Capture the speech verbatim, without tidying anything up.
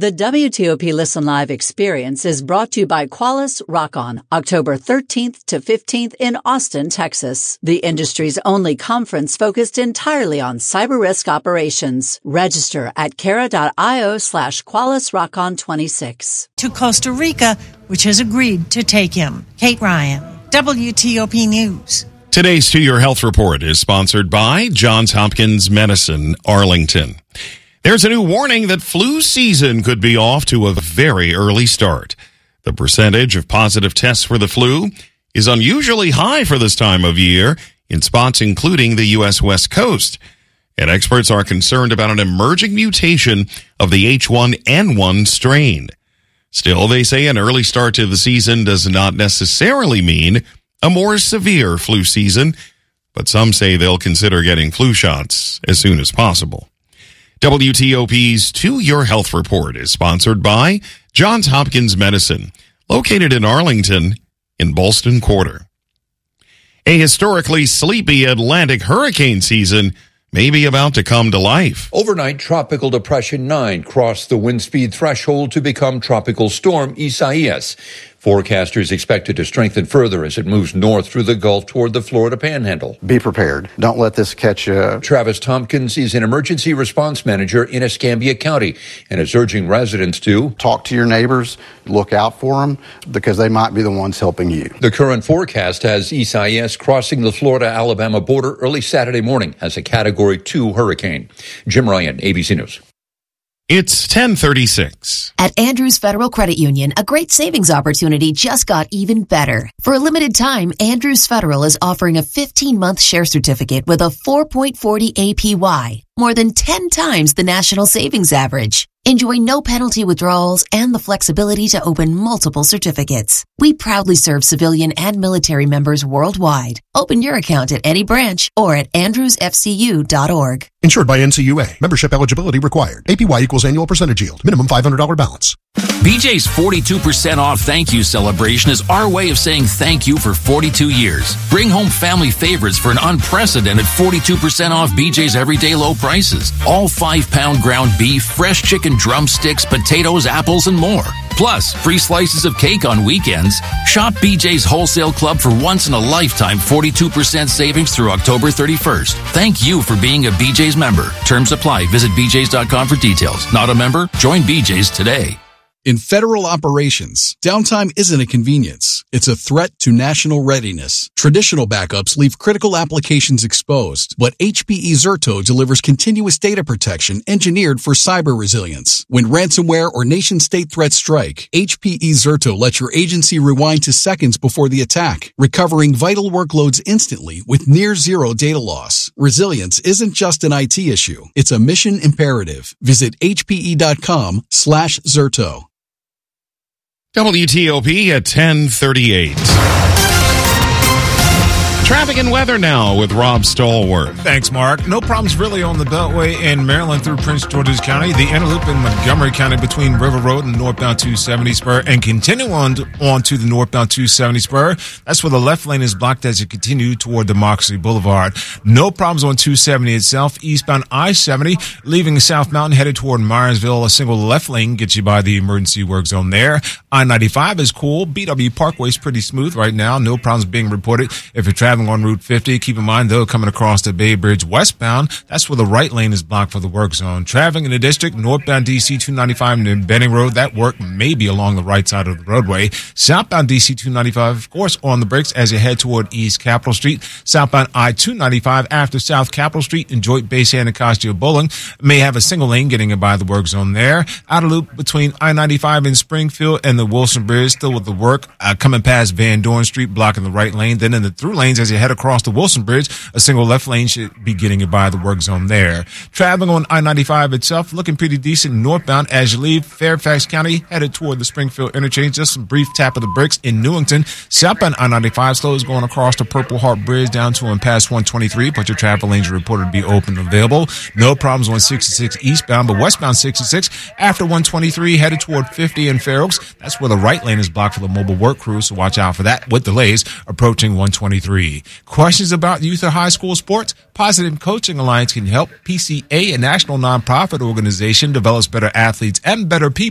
The W T O P Listen Live experience is brought to you by Qualys Rock-On, October thirteenth to fifteenth in Austin, Texas. The industry's only conference focused entirely on cyber risk operations. Register at cara.io slash Qualys Rock-On twenty-six. To Costa Rica, which has agreed to take him. Kate Ryan, W T O P News. Today's To Your Health Report is sponsored by Johns Hopkins Medicine, Arlington. There's a new warning that flu season could be off to a very early start. The percentage of positive tests for the flu is unusually high for this time of year in spots including the U S West Coast. And experts are concerned about an emerging mutation of the H one N one strain. Still, they say an early start to the season does not necessarily mean a more severe flu season, but some say they'll consider getting flu shots as soon as possible. W T O P's To Your Health Report is sponsored by Johns Hopkins Medicine, located in Arlington in Ballston Quarter. A historically sleepy Atlantic hurricane season may be about to come to life. Overnight, Tropical Depression nine crossed the wind speed threshold to become Tropical Storm Isaias. Forecasters expect it to strengthen further as it moves north through the Gulf toward the Florida Panhandle. Be prepared. Don't let this catch you. Travis Tompkins is an emergency response manager in Escambia County and is urging residents to talk to your neighbors, look out for them, because they might be the ones helping you. The current forecast has Isaias crossing the Florida-Alabama border early Saturday morning as a Category two hurricane. Jim Ryan, A B C News. It's ten thirty-six. At Andrews Federal Credit Union, a great savings opportunity just got even better. For a limited time, Andrews Federal is offering a fifteen-month share certificate with a four point four zero A P Y, more than ten times the national savings average. Enjoy no penalty withdrawals and the flexibility to open multiple certificates. We proudly serve civilian and military members worldwide. Open your account at any branch or at andrews f c u dot org. Insured by N C U A. Membership eligibility required. A P Y equals annual percentage yield. Minimum five hundred dollars balance. B J's forty-two percent off thank you celebration is our way of saying thank you for forty-two years. Bring home family favorites for an unprecedented forty-two percent off B J's everyday low prices. All five pound ground beef, fresh chicken drumsticks, potatoes, apples, and more. Plus, free slices of cake on weekends. Shop B J's Wholesale Club for once in a lifetime forty-two percent savings through October thirty-first. Thank you for being a B J's member. Terms apply. Visit b j's dot com for details. Not a member? Join B J's today. In federal operations, downtime isn't a convenience. It's a threat to national readiness. Traditional backups leave critical applications exposed, but H P E Zerto delivers continuous data protection engineered for cyber resilience. When ransomware or nation-state threats strike, H P E Zerto lets your agency rewind to seconds before the attack, recovering vital workloads instantly with near-zero data loss. Resilience isn't just an I T issue. It's a mission imperative. Visit h p e dot com slash Zerto. W T O P at ten thirty-eight. Traffic and weather now with Rob Stallworth. Thanks, Mark. No problems really on the Beltway in Maryland through Prince George's County, the inner loop in Montgomery County between River Road and northbound two seventy spur, and continue on to, on to the northbound two seventy spur. That's where the left lane is blocked as you continue toward Democracy Boulevard. No problems on two seventy itself. Eastbound I seventy, leaving South Mountain headed toward Myersville. A single left lane gets you by the emergency work zone there. I ninety-five is cool. B W Parkway is pretty smooth right now. No problems being reported. If you're traveling on Route fifty, keep in mind, though, coming across the Bay Bridge westbound, that's where the right lane is blocked for the work zone. Traveling in the district, northbound D C two ninety-five and Benning Road, that work may be along the right side of the roadway. Southbound D C two ninety-five, of course, on the brakes as you head toward East Capitol Street. Southbound I two ninety-five after South Capitol Street in Joint Base Anacostia Bowling may have a single lane getting it by the work zone there. Outer loop between I ninety-five in Springfield and the Wilson Bridge, still with the work, uh, coming past Van Dorn Street, blocking the right lane. Then in the through lanes as you head across the Wilson Bridge, a single left lane should be getting you by the work zone there. Traveling on I ninety-five itself, looking pretty decent northbound as you leave Fairfax County, headed toward the Springfield interchange. Just some brief tap of the brakes in Newington. Southbound I ninety-five slow is going across the Purple Heart Bridge down to and past one twenty-three, but your travel lanes are reported to be open and available. No problems on sixty-six eastbound, but westbound sixty-six after one twenty-three, headed toward fifty in Fair Oaks. That's where the right lane is blocked for the mobile work crew, so watch out for that with delays approaching one twenty-three. Questions about youth or high school sports? Positive Coaching Alliance can help. P C A, a national nonprofit organization, develops better athletes and better people.